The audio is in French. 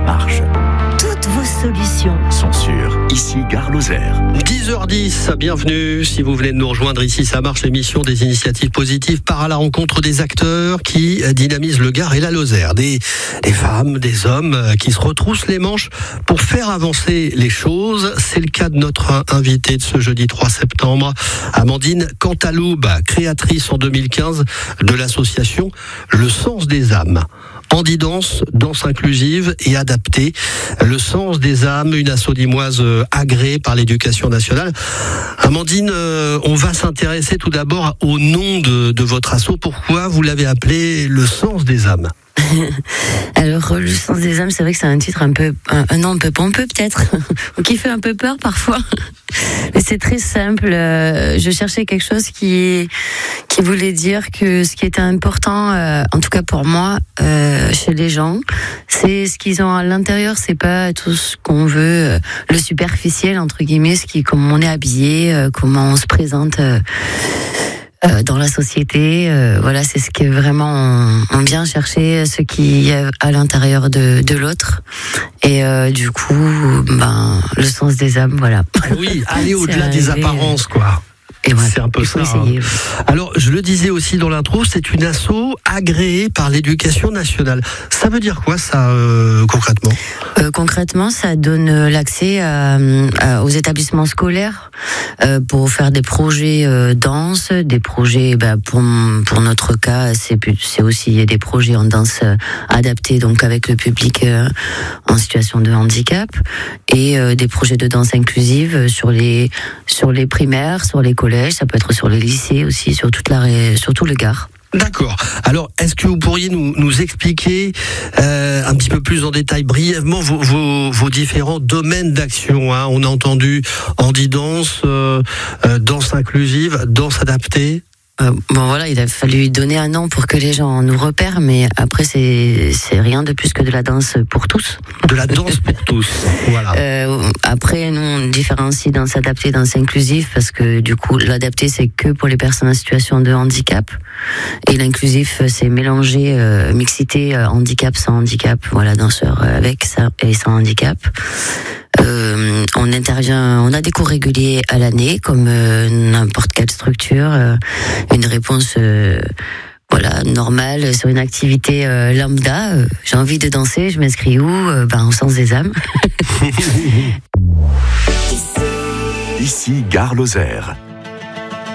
marche. Toutes vos solutions Sont sur Ici Gare Lozère. 10h10, bienvenue. Si vous venez de nous rejoindre ici, ça marche, l'émission des initiatives positives part à la rencontre des acteurs qui dynamisent le Gard et la Lozère. Des femmes, des hommes qui se retroussent les manches pour faire avancer les choses. C'est le cas de notre invitée de ce jeudi 3 septembre, Amandine Cantaloub, créatrice en 2015 de l'association Le Sens des âmes. Handi-Danse, danse inclusive et adaptée. Le Sens des âmes, une asso limoise agréée par l'éducation nationale. Amandine, on va s'intéresser tout d'abord au nom de votre asso. Pourquoi vous l'avez appelé Le Sens des âmes ? Alors, Le Sens des âmes, c'est vrai que c'est un titre un nom un peu pompeux peut-être, ou qui fait un peu peur parfois. Mais c'est très simple. Je cherchais quelque chose qui voulait dire que ce qui était important, en tout cas pour moi, chez les gens, c'est ce qu'ils ont à l'intérieur. C'est pas tout ce qu'on veut, le superficiel entre guillemets, comment on est habillé, comment on se présente. Dans la société, voilà, c'est ce que vraiment on vient chercher, ce qui est à l'intérieur de l'autre, et du coup, le sens des âmes, voilà. Oui, aller au-delà des apparences, quoi. Et ouais, c'est un peu ça. Essayer. Alors, je le disais aussi dans l'intro, c'est une asso agréée par l'éducation nationale. Ça veut dire quoi, ça, concrètement ? Concrètement, ça donne l'accès aux établissements scolaires pour faire des projets danse, des projets, pour notre cas, c'est aussi des projets en danse adaptés, donc avec le public en situation de handicap, et des projets de danse inclusive sur les primaires, sur les collèges, ça peut être sur les lycées aussi, sur tout le Gard. D'accord. Alors, est-ce que vous pourriez nous expliquer un petit peu plus en détail, brièvement, vos différents domaines d'action, hein ? On a entendu handi-danse, danse inclusive, danse adaptée. Voilà, il a fallu donner un nom pour que les gens nous repèrent, mais après c'est rien de plus que de la danse pour tous. De la danse pour tous, voilà. Après, nous on différencie danse adaptée, danse inclusive, parce que du coup l'adapté c'est que pour les personnes en situation de handicap, et l'inclusif c'est mélanger mixité handicap sans handicap, voilà, danseurs avec ça et sans handicap. On intervient, on a des cours réguliers à l'année, comme n'importe quelle structure, une réponse normale sur une activité lambda. J'ai envie de danser, je m'inscris où ? Au Sens des âmes. Ici Gare Lozère.